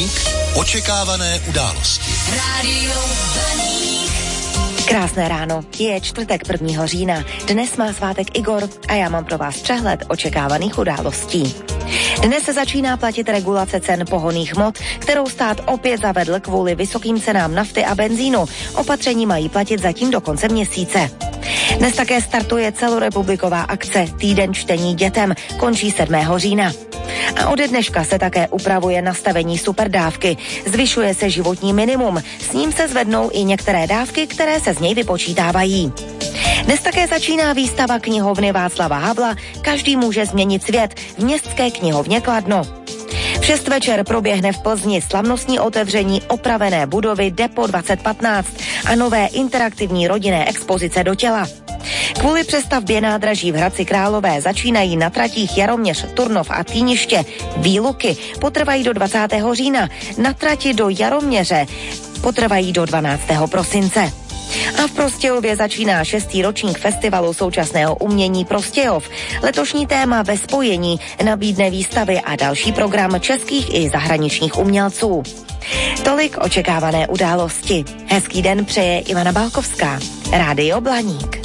Blaník. Očekávané události. Rádio Blaník. Krásné ráno, je čtvrtek 1. října. Dnes má svátek Igor a já mám pro vás přehled očekávaných událostí. Dnes se začíná platit regulace cen pohonných hmot, kterou stát opět zavedl kvůli vysokým cenám nafty a benzínu. Opatření mají platit zatím do konce měsíce. Dnes také startuje celorepubliková akce Týden čtení dětem, končí 7. října. A ode dneška se také upravuje nastavení superdávky. Zvyšuje se životní minimum, s ním se zvednou i některé dávky, které se z něj vypočítávají. Dnes také začíná výstava knihovny Václava Havla Každý může změnit svět v městské knihovně Kladno. V 6 večer proběhne v Plzni slavnostní otevření opravené budovy Depo 2015 a nové interaktivní rodinné expozice do těla. Kvůli přestavbě nádraží v Hradci Králové začínají na tratích Jaroměř, Turnov a Týniště výluky. Potrvají do 20. října. Na trati do Jaroměře potrvají do 12. prosince. A v Prostějově začíná 6. ročník festivalu současného umění Prostějov. Letošní téma Ve spojení nabídne výstavy a další program českých i zahraničních umělců. Tolik očekávané události. Hezký den přeje Ivana Balkovská. Rádio Blaník.